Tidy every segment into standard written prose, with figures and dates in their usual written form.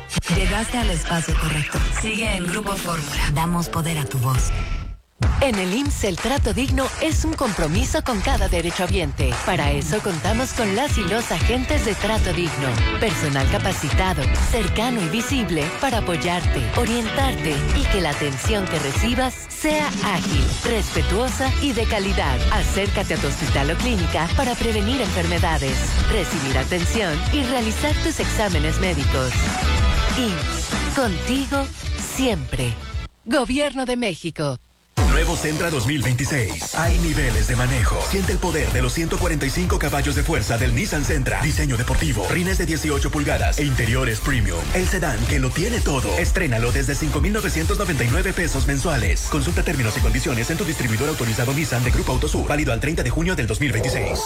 Llegaste al espacio correcto. Sigue en Grupo Fórmula. Damos poder a tu voz. En el IMSS, el trato digno es un compromiso con cada derechohabiente. Para eso contamos con las y los agentes de trato digno. Personal capacitado, cercano y visible para apoyarte, orientarte y que la atención que recibas sea ágil, respetuosa y de calidad. Acércate a tu hospital o clínica para prevenir enfermedades, recibir atención y realizar tus exámenes médicos. IMSS, contigo siempre. Gobierno de México. Nuevo Sentra 2026. Hay niveles de manejo. Siente el poder de los 145 caballos de fuerza del Nissan Sentra. Diseño deportivo, rines de 18 pulgadas e interiores premium. El sedán que lo tiene todo. Estrénalo desde 5,999 pesos mensuales. Consulta términos y condiciones en tu distribuidor autorizado Nissan de Grupo Autosur. Válido al 30 de junio del 2026.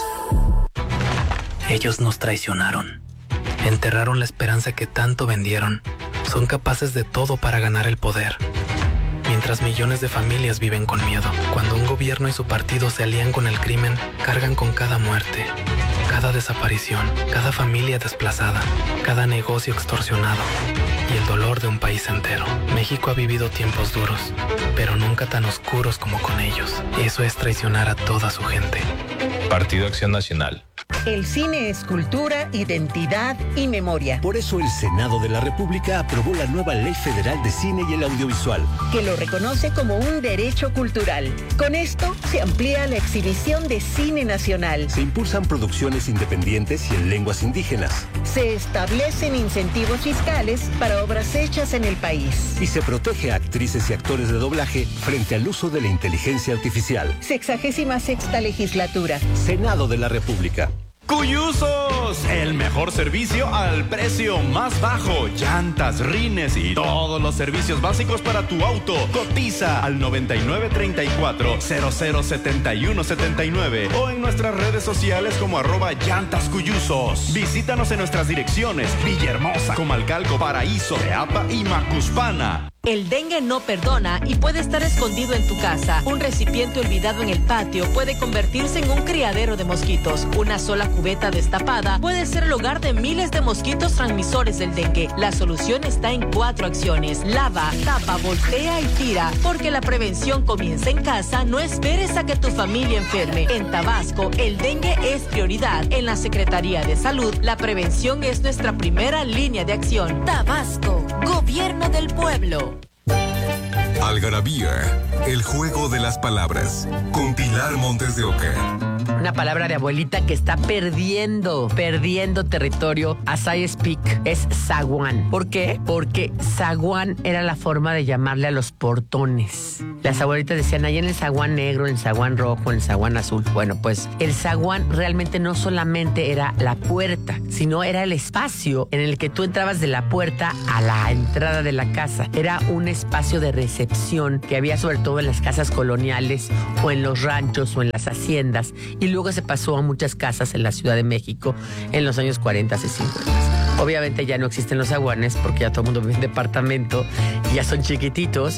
Ellos nos traicionaron. Enterraron la esperanza que tanto vendieron. Son capaces de todo para ganar el poder. Mientras millones de familias viven con miedo. Cuando un gobierno y su partido se alían con el crimen, cargan con cada muerte, cada desaparición, cada familia desplazada, cada negocio extorsionado y el dolor de un país entero. México ha vivido tiempos duros, pero nunca tan oscuros como con ellos. Eso es traicionar a toda su gente. Partido Acción Nacional. El cine es cultura, identidad y memoria. Por eso el Senado de la República aprobó la nueva Ley Federal de Cine y el Audiovisual, que lo reconoce como un derecho cultural. Con esto se amplía la exhibición de cine nacional. Se impulsan producciones independientes y en lenguas indígenas. Se establecen incentivos fiscales para obras hechas en el país. Y se protege a actrices y actores de doblaje frente al uso de la inteligencia artificial. 66ª legislatura. Senado de la República. ¡Cuyusos! El mejor servicio al precio más bajo. Llantas, rines y todos los servicios básicos para tu auto. Cotiza al 9934-007179 o en nuestras redes sociales como @llantascuyusos. Visítanos en nuestras direcciones: Villahermosa, Comalcalco, Paraíso, Teapa y Macuspana. El dengue no perdona y puede estar escondido en tu casa. Un recipiente olvidado en el patio puede convertirse en un criadero de mosquitos. Una sola cubeta destapada puede ser el hogar de miles de mosquitos transmisores del dengue. La solución está en 4 acciones. Lava, tapa, voltea y tira. Porque la prevención comienza en casa, no esperes a que tu familia enferme. En Tabasco, el dengue es prioridad. En la Secretaría de Salud, la prevención es nuestra primera línea de acción. Tabasco, Gobierno del Pueblo. Algarabía, el juego de las palabras, con Pilar Montes de Oca. Una palabra de abuelita que está perdiendo territorio as I speak es zaguán. ¿Por qué? Porque zaguán era la forma de llamarle a los portones. Las abuelitas decían, ahí en el zaguán negro, en el zaguán rojo, en el zaguán azul. Bueno, pues el zaguán realmente no solamente era la puerta, sino era el espacio en el que tú entrabas de la puerta a la entrada de la casa. Era un espacio de recepción que había sobre todo en las casas coloniales o en los ranchos o en las haciendas. Y luego se pasó a muchas casas en la Ciudad de México en los años 40 y 50. Obviamente ya no existen los zaguanes porque ya todo el mundo vive en departamento y ya son chiquititos.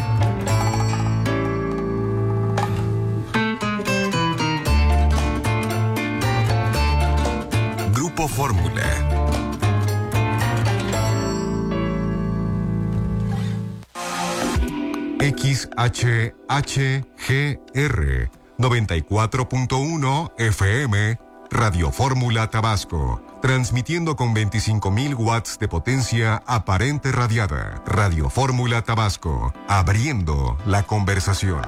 Grupo Fórmula. XHHGR 94.1 FM, Radio Fórmula Tabasco, transmitiendo con 25,000 watts de potencia aparente radiada. Radio Fórmula Tabasco, abriendo la conversación.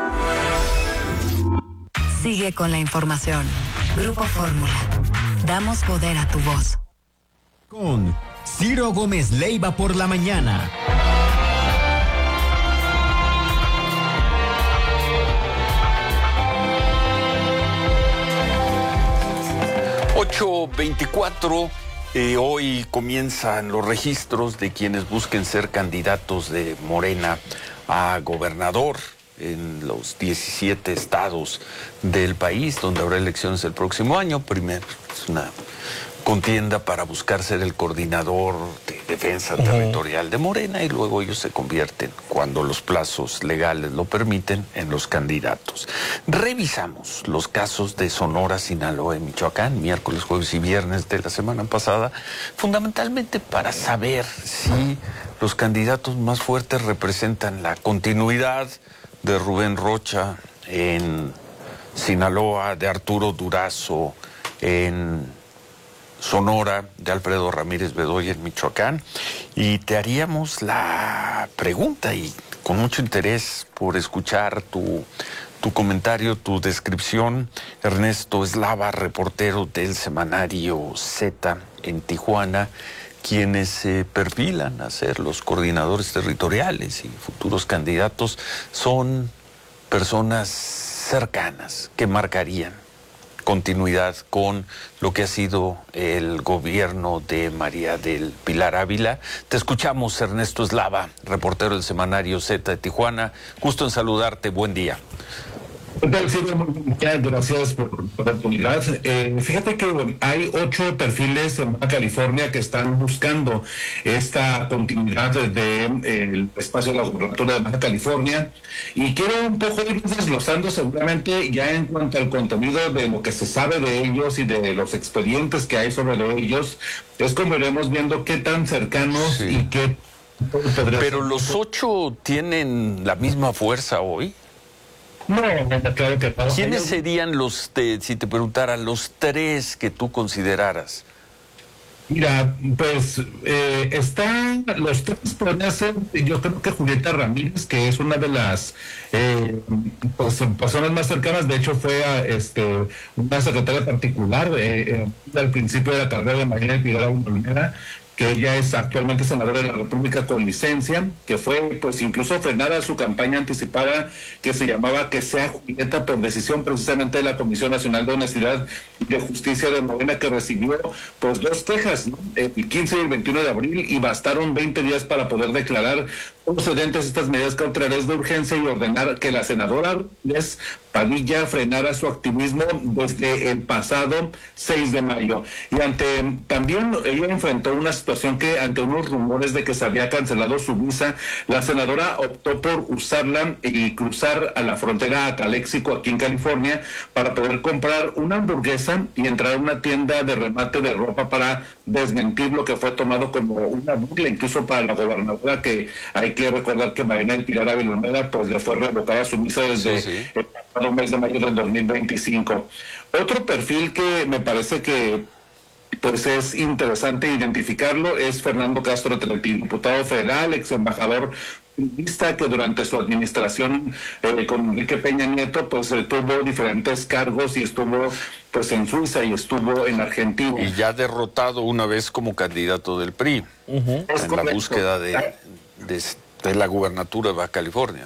Sigue con la información. Grupo Fórmula. Damos poder a tu voz. Con Ciro Gómez Leiva por la mañana. 8:24, hoy comienzan los registros de quienes busquen ser candidatos de Morena a gobernador en los 17 estados del país, donde habrá elecciones el próximo año. Primero es una contienda para buscar ser el coordinador de defensa territorial de Morena y luego ellos se convierten, cuando los plazos legales lo permiten, en los candidatos. Revisamos los casos de Sonora, Sinaloa y Michoacán, miércoles, jueves y viernes de la semana pasada, fundamentalmente para saber si los candidatos más fuertes representan la continuidad de Rubén Rocha en Sinaloa, de Arturo Durazo en Sonora, de Alfredo Ramírez Bedoya en Michoacán. Y te haríamos la pregunta, y con mucho interés por escuchar tu comentario, tu descripción, Ernesto Eslava, reportero del semanario Z en Tijuana, quienes se perfilan a ser los coordinadores territoriales y futuros candidatos, son personas cercanas que marcarían continuidad con lo que ha sido el gobierno de María del Pilar Ávila. Te escuchamos, Ernesto Eslava, reportero del semanario Z de Tijuana. Gusto en saludarte, buen día. Gracias por la oportunidad. Fíjate que hay 8 perfiles en Baja California que están buscando esta continuidad del espacio de la gobernatura de Baja California, y quiero un poco ir desglosando seguramente ya en cuanto al contenido de lo que se sabe de ellos y de los expedientes que hay sobre ellos. Es como iremos viendo qué tan cercanos y qué... Pero los 8 tienen la misma fuerza hoy. No, claro que no. ¿Quiénes serían si te preguntara, los 3 que tú consideraras? Mira, pues están los 3, podrían ser, yo creo que Julieta Ramírez, que es una de las personas más cercanas. De hecho fue una secretaria particular al principio de la carrera de María del Pilar Ávila, que ella es actualmente senadora de la República con licencia, que fue pues incluso frenada su campaña anticipada que se llamaba Que sea Julieta, por decisión precisamente de la Comisión Nacional de Honestidad y de Justicia de Morena, que recibió pues 2 quejas, ¿no? El 15 y el 21 de abril, y bastaron 20 días para poder declarar procedentes estas medidas cautelares de urgencia y ordenar que la senadora Les Padilla frenara su activismo desde el pasado 6 de mayo. Y también ella enfrentó una situación que, ante unos rumores de que se había cancelado su visa, la senadora optó por usarla y cruzar a la frontera a Calexico, aquí en California, para poder comprar una hamburguesa y entrar a una tienda de remate de ropa para desmentir lo que fue tomado como una burla, incluso para la gobernadora, que hay que recordar que María del Pilar Ávila pues le fue revocada su visa desde el pasado mes de mayo del 2025. Otro perfil que me parece que pues es interesante identificarlo es Fernando Castro Tretti, diputado federal, ex embajador priista, que durante su administración con Enrique Peña Nieto pues tuvo diferentes cargos y estuvo pues en Suiza y estuvo en Argentina. Y ya derrotado una vez como candidato del PRI en la búsqueda de la gubernatura de Baja California.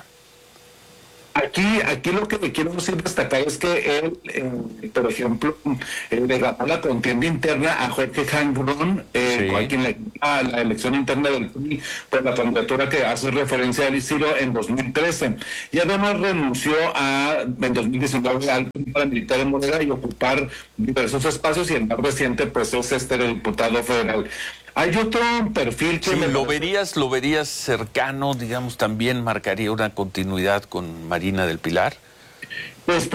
Aquí lo que me quiero destacar es que él, por ejemplo, le ganó la contienda interna a Jorge Hangrón, a quien le a la elección interna del PRI por la candidatura que hace referencia a Isidro en 2013. Y además renunció en 2019 al PRI paramilitar de Morena y ocupar diversos espacios, y el más reciente pues es el diputado federal. Hay otro perfil que... Sí, ¿lo verías cercano, digamos, también marcaría una continuidad con Marina del Pilar? Pues,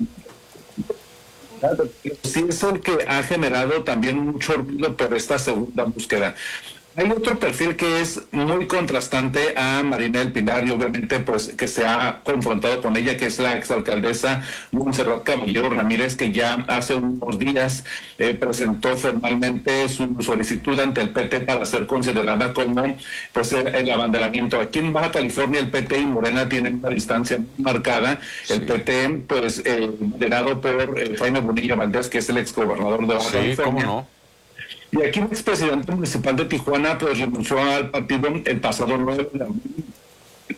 sí es el que ha generado también mucho ruido por esta segunda búsqueda. Hay otro perfil que es muy contrastante a Marina del Pilar, y obviamente pues que se ha confrontado con ella, que es la exalcaldesa Montserrat Caballero Ramírez, que ya hace unos días presentó formalmente su solicitud ante el PT para ser considerada como pues el abanderamiento. Aquí en Baja California el PT y Morena tienen una distancia muy marcada. El PT pues liderado por Jaime Bonilla Valdés, que es el exgobernador de Baja California. ¿Cómo no? Y aquí el expresidente municipal de Tijuana pues renunció al partido el pasado 9 de abril,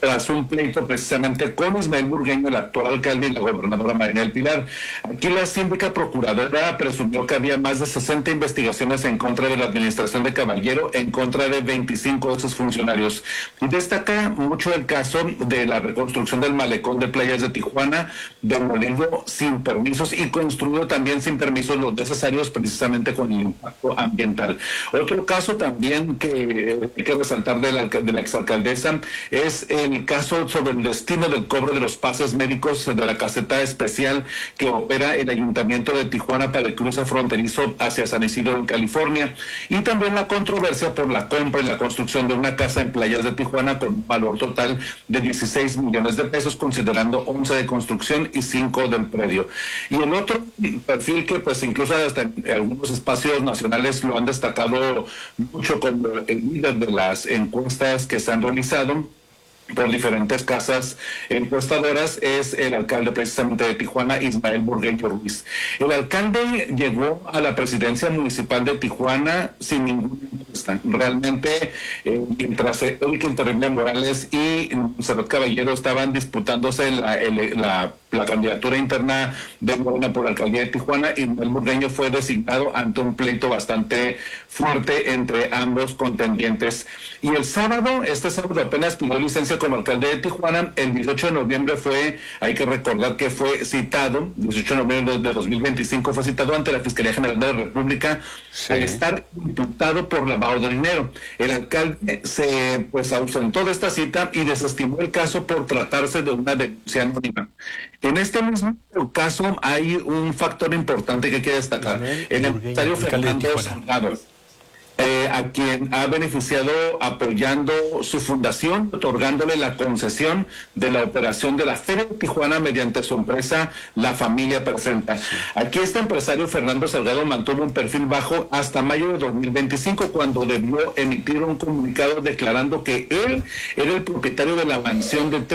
tras un pleito precisamente con Ismael Burgueño, el actual alcalde, y la gobernadora Marina del Pilar. Aquí la síndica procuradora presumió que había más de 60 investigaciones en contra de la administración de Caballero, en contra de 25 de sus funcionarios. Y destaca mucho el caso de la reconstrucción del malecón de playas de Tijuana, demolido sin permisos y construido también sin permisos los necesarios precisamente con el impacto ambiental. Otro caso también que hay que resaltar de la exalcaldesa es el caso sobre el destino del cobro de los pases médicos de la caseta especial que opera el Ayuntamiento de Tijuana para el cruce fronterizo hacia San Isidro en California, y también la controversia por la compra y la construcción de una casa en playas de Tijuana con un valor total de 16 millones de pesos, considerando 11 de construcción y 5 del predio. Y el otro perfil que pues incluso hasta en algunos espacios nacionales lo han destacado mucho como el líder de las encuestas que se han realizado por diferentes casas encuestadoras, es el alcalde precisamente de Tijuana, Ismael Burgueño Ruiz. El alcalde llegó a la presidencia municipal de Tijuana sin ninguna encuesta. Realmente, mientras Enrique Terrible Morales y Montserrat Caballero estaban disputándose la candidatura interna de Morena por la alcaldía de Tijuana, Ismael Burgueño fue designado ante un pleito bastante fuerte entre ambos contendientes. Y el sábado, este sábado apenas pidió licencia como alcalde de Tijuana. El 18 de noviembre hay que recordar que fue citado, 18 de noviembre de 2025, fue citado ante la Fiscalía General de la República al estar imputado por lavado de dinero. El alcalde se ausentó de esta cita y desestimó el caso por tratarse de una denuncia anónima. En este mismo caso hay un factor importante que hay que destacar. El empresario Fernando Salgado, a quien ha beneficiado apoyando su fundación, otorgándole la concesión de la operación de la Feria de Tijuana mediante su empresa La Familia Presenta. Aquí este empresario Fernando Salgado mantuvo un perfil bajo hasta mayo de 2025, cuando debió emitir un comunicado declarando que él era el propietario de la mansión de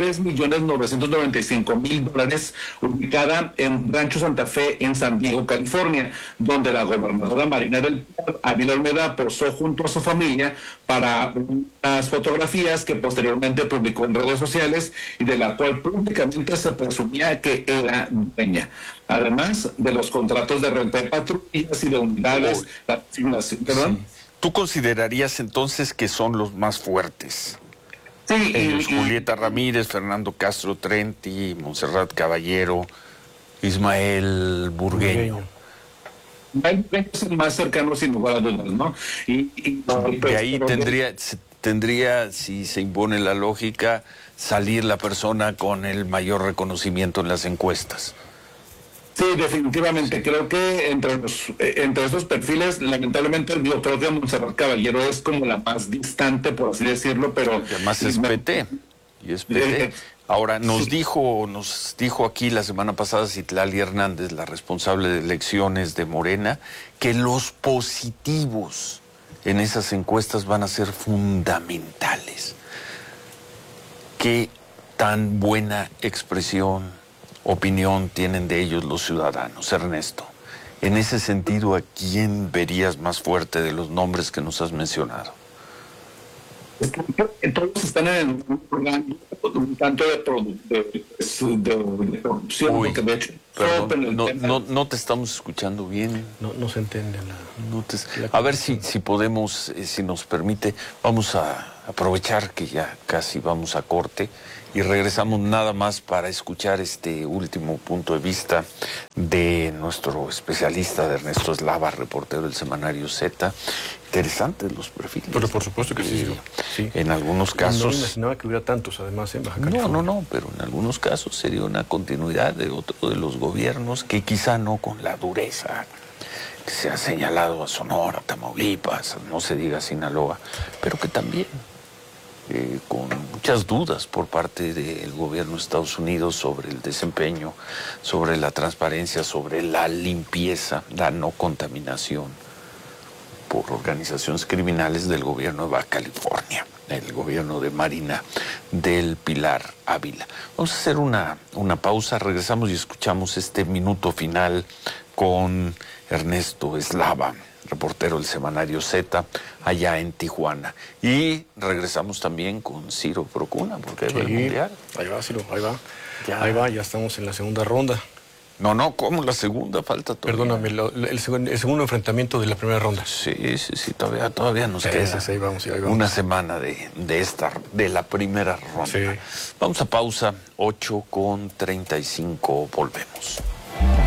$3.995.000 ubicada en Rancho Santa Fe en San Diego, California, donde la gobernadora Marina del Pilar, Ávila Olmeda, posó junto a su familia para unas fotografías que posteriormente publicó en redes sociales y de la cual públicamente se presumía que era dueña. Además de los contratos de renta de patrullas y de unidades, la asignación, ¿perdón? Sí. ¿Tú considerarías entonces que son los más fuertes? Sí. Julieta Ramírez, Fernando Castro Trenti, Montserrat Caballero, Ismael Burgueño. Es el más cercano sin lugar a dudas, ¿no? De ahí tendría, si se impone la lógica, salir la persona con el mayor reconocimiento en las encuestas. Sí, definitivamente. Creo que entre estos perfiles, lamentablemente, yo creo que Montserrat Caballero es como la más distante, por así decirlo, pero... Además es PT. Y es PT. Ahora, nos dijo aquí la semana pasada Citlali Hernández, la responsable de elecciones de Morena, que los positivos en esas encuestas van a ser fundamentales. ¿Qué tan buena opinión tienen de ellos los ciudadanos, Ernesto? En ese sentido, ¿a quién verías más fuerte de los nombres que nos has mencionado? Todos están en un tanto de producción. Uy, porque de hecho, perdón, no te estamos escuchando bien. No se entiende a ver si podemos, si nos permite, vamos a aprovechar que ya casi vamos a corte y regresamos nada más para escuchar este último punto de vista de nuestro especialista, de Ernesto Eslava, reportero del semanario Z. Interesantes los perfiles. Pero por supuesto que sí. En algunos casos... No imaginaba que hubiera tantos, además, en Baja California. No, pero en algunos casos sería una continuidad de otro de los gobiernos que quizá no con la dureza que se ha señalado a Sonora, Tamaulipas, no se diga Sinaloa, pero que también con muchas dudas por parte del gobierno de Estados Unidos sobre el desempeño, sobre la transparencia, sobre la limpieza, la no contaminación por organizaciones criminales del gobierno de Baja California. el gobierno de Marina del Pilar Ávila. Vamos a hacer una pausa, regresamos y escuchamos este minuto final con Ernesto Eslava, reportero del semanario Z, allá en Tijuana. Y regresamos también con Ciro Procuna, porque es el Mundial. Ahí va, Ciro, ahí va. Ya estamos en la segunda ronda. No, ¿cómo la segunda? Falta todavía. Perdóname, el segundo enfrentamiento de la primera ronda. Sí, todavía nos queda ahí vamos. Una semana de la primera ronda. Sí. Vamos a pausa, 8:35, volvemos.